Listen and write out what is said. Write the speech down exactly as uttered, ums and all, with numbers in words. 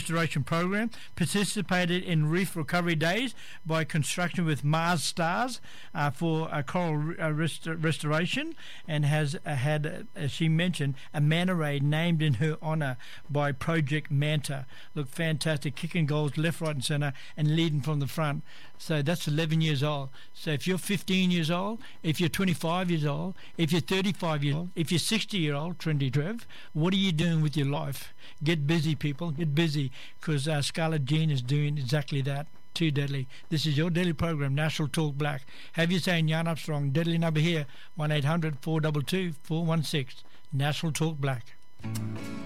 restoration program, participated in Reef Recovery Days by construction with Mars Stars uh, for uh, coral uh, rest- restoration, and has uh, had, uh, as she mentioned, a manta ray named in her honour by Project Manta. Look, fantastic, kicking goals left, right and centre and leading from the front. So that's eleven years old. So if you're fifteen years old, if you're twenty-five years old, if you're thirty-five years old, if you're sixty year old, Trendy Trev, what are you doing with your life? Get busy, people, get busy, because uh, Scarlett Jean is doing exactly that. Too deadly. This is your daily program, National Talk Black. Have you saying Jan Armstrong, deadly number here, one eight hundred four two two four one six, National Talk Black.